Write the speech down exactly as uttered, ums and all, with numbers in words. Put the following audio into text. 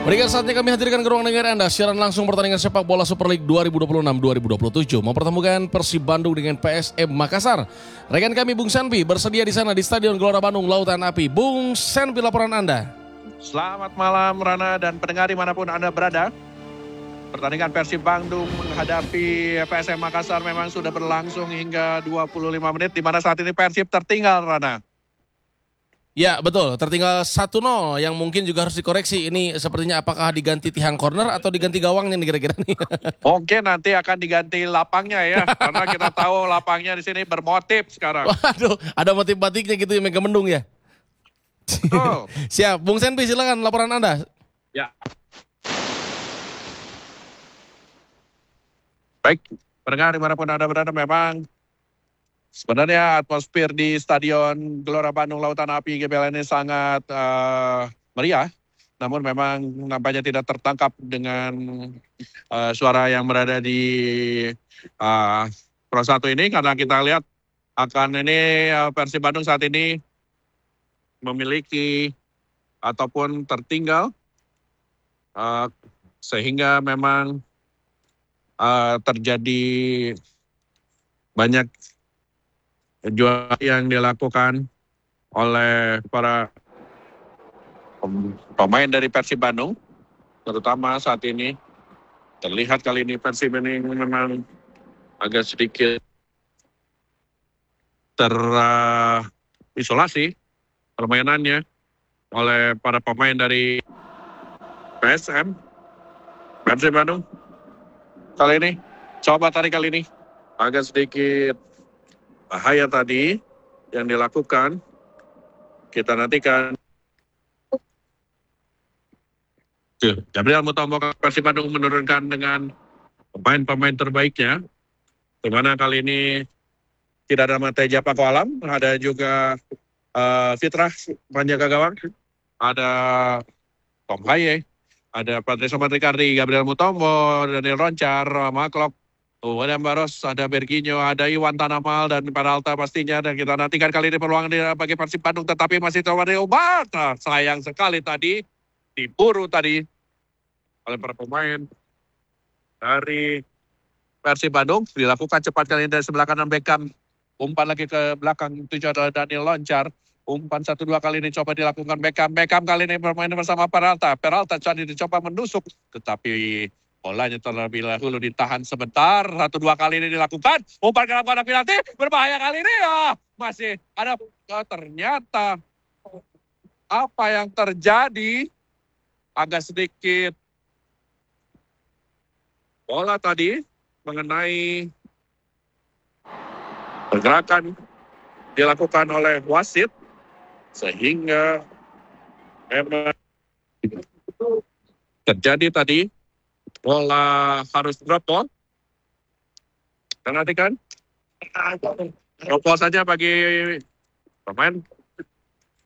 Berikan saatnya kami hadirkan ke ruang dengar Anda siaran langsung pertandingan sepak bola Super League dua ribu dua puluh enam dua ribu dua puluh tujuh mempertemukan Persib Bandung dengan P S M Makassar. Rekan kami Bung Sanpi bersedia di sana di Stadion Gelora Bandung Lautan Api. Bung Sanpi, laporan Anda. Selamat malam Rana dan pendengar dimanapun Anda berada. Pertandingan Persib Bandung menghadapi P S M Makassar memang sudah berlangsung hingga dua puluh lima menit, di mana saat ini Persib tertinggal, Rana. Ya betul, tertinggal satu nol yang mungkin juga harus dikoreksi. Ini sepertinya apakah diganti tiang corner atau diganti gawangnya nih kira-kira nih. Mungkin nanti akan diganti lapangnya ya, karena kita tahu lapangnya di sini bermotif sekarang. Waduh, ada motif batiknya gitu ya, Mega Mendung ya. Betul. Siap, Bung Senpi silakan laporan Anda. Ya. Baik, pendengar dimanapun Anda berada, memang sebenarnya atmosfer di Stadion Gelora Bandung Lautan Api G B L ini sangat uh, meriah. Namun memang nampaknya tidak tertangkap dengan uh, suara yang berada di uh, Pro satu ini. Karena kita lihat akan ini uh, Persib Bandung saat ini memiliki ataupun tertinggal. Uh, sehingga memang uh, terjadi banyak jual yang dilakukan oleh para pemain dari Persib Bandung, terutama saat ini terlihat kali ini Persib ini memang agak sedikit terisolasi permainannya oleh para pemain dari P S M Persib Bandung. Kali ini coba tadi kali ini agak sedikit bahaya tadi yang dilakukan. Kita nantikan. Tuh, Gabriel Mutombo Persib Bandung menurunkan dengan pemain-pemain terbaiknya. Di mana kali ini tidak ada Mateja Pako Alam, ada juga uh, Fitrah penjaga gawang, ada Tom Haye, ada Patricio Matrikardi, Gabriel Mutombo, Daniel Roncar, Maklok, Oh, ada Baros, ada Berginho, ada Iwan Tanamal, dan Peralta pastinya. Dan kita nantikan kali ini peluang bagi Persib Bandung, tetapi masih coba diobat. Nah, sayang sekali tadi, diburu tadi oleh para pemain dari Persib Bandung. Dilakukan cepat kali ini dari sebelah kanan Beckham. Umpan lagi ke belakang, tujuh adalah Daniel Loncar. Umpan satu dua kali ini coba dilakukan Beckham. Beckham kali ini bermain bersama Peralta. Peralta tadi dicoba menusuk, tetapi bolanya terlebih dahulu ditahan sebentar. Satu dua kali ini dilakukan. Umpan ke dalam kotak penalti. Berbahaya kali ini. Oh, masih ada. Oh, ternyata apa yang terjadi agak sedikit bola tadi mengenai pergerakan dilakukan oleh wasit. Sehingga memang terjadi tadi bola harus drop ball. Kita nantikan drop ball saja bagi pemain